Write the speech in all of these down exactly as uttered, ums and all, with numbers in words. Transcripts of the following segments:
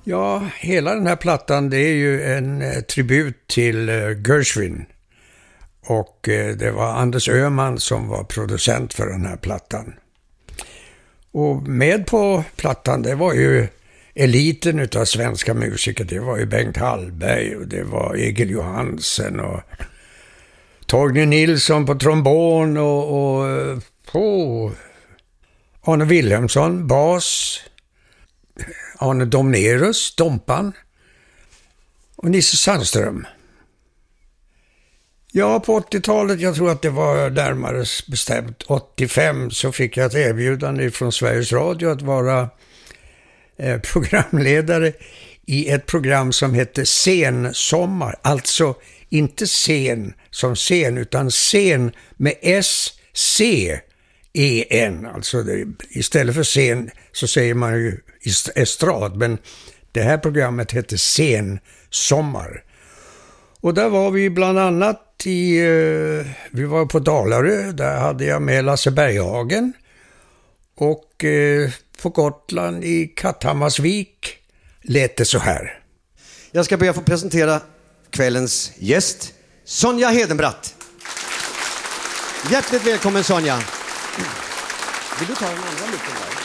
Ja, hela den här plattan det är ju en eh, tribut till eh, Gershwin. Och eh, det var Anders Öhman som var producent för den här plattan. Och med på plattan det var ju eliten utav svenska musiker. Det var ju Bengt Hallberg och det var Egil Johansen och Torgny Nilsson på trombon och, och oh, Arne Wilhelmsson, bas, Arne Domnerus, Dompan och Nisse Sandström. Ja, på åttiotalet, jag tror att det var närmare bestämt åttiofem, så fick jag ett erbjudande från Sveriges Radio att vara eh, programledare i ett program som hette Sensommar. Alltså inte scen som scen utan scen med S C E N. Alltså det, istället för scen så säger man ju estrad, men det här programmet hette Sensommar. Och där var vi bland annat i, vi var på Dalarö, där hade jag med Lasse Berghagen. Och eh, på Gotland i Katthammarsvik lät det så här. Jag ska be att få presentera kvällens gäst, Sonja Hedenbratt. Hjärtligt välkommen Sonja. Vill du ta den andra liten där?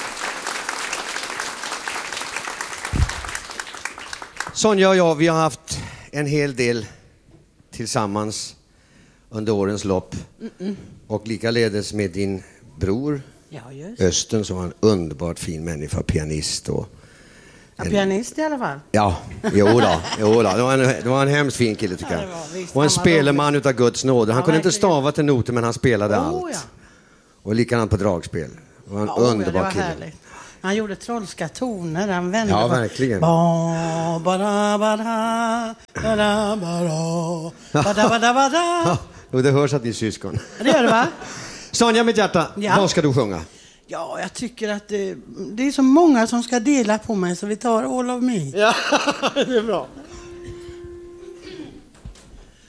Sonja och jag, vi har haft en hel del tillsammans under årens lopp. Mm-mm. Och likaledes med din bror ja, just. Östen som var en underbart fin människa, pianist och ja, pianist i alla fall. Ja, jo då, jo då. Det var en, det var en hemskt fin kille tycker jag. Ja, visst, och en speleman utav Guds nåd. Han ja, kunde verkligen inte stava till noter men han spelade oh, allt. Ja. Och likadant på dragspel. Det var en oh, underbar ja, det var kille. Härligt. Han gjorde trollska toner, han vände. Ja, verkligen. Ba, ba, ba, ba, ba, ba, ba, ba. Och det hörs att det är syskon. Det gör det va? Sonja mitt hjärta, ja. Vad ska du sjunga? Ja, jag tycker att det, det är så många som ska dela på mig så vi tar All of Me. Ja, det är bra.